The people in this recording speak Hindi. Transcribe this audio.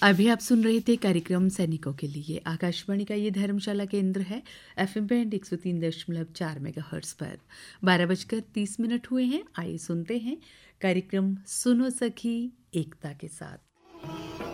अभी आप सुन रहे थे कार्यक्रम सैनिकों के लिए। आकाशवाणी का ये धर्मशाला केंद्र है एफएम बैंड 103.4 मेगाहर्ट्ज पर। 12:30 हुए हैं। आइए सुनते हैं कार्यक्रम सुनो सखी एकता के साथ।